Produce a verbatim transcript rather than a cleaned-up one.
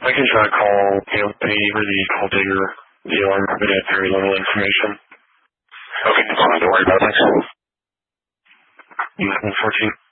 I can try to call Anthony or the call digger deal. I'm going to have very little information. Okay, don't have to worry about it. Thanks. nine fourteen.